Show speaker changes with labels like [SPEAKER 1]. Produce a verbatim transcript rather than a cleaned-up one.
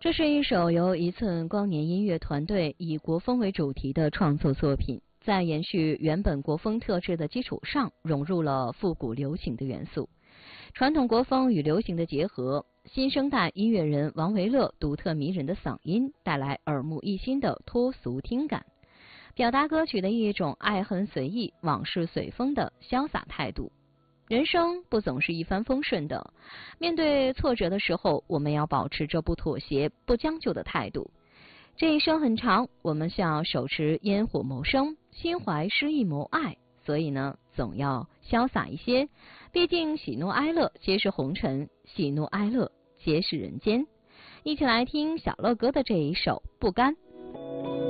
[SPEAKER 1] 这是一首由一寸光年音乐团队以国风为主题的创作作品，在延续原本国风特质的基础上，融入了复古流行的元素。传统国风与流行的结合，新生代音乐人王维乐独特迷人的嗓音带来耳目一新的脱俗听感，表达歌曲的一种爱恨随意、往事随风的潇洒态度。人生不总是一帆风顺的，面对挫折的时候，我们要保持着不妥协、不将就的态度。这一生很长，我们需要手持烟火谋生，心怀诗意谋爱，所以呢，总要潇洒一些。毕竟喜怒哀乐皆是红尘，喜怒哀乐皆是人间。一起来听小乐哥的这一首《不甘》。